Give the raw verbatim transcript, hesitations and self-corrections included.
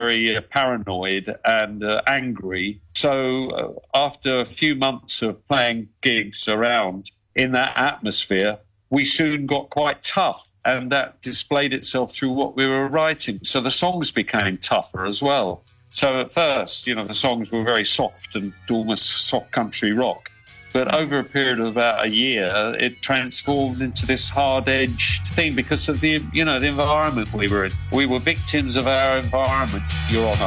very uh, paranoid and uh, angry. So uh, after a few months of playing gigs around in that atmosphere, we soon got quite tough. And that displayed itself through what we were writing. So the songs became tougher as well. So at first, you know, the songs were very soft and almost soft country rock. But over a period of about a year, it transformed into this hard-edged thing because of the, you know, the environment we were in. We were victims of our environment, Your Honour.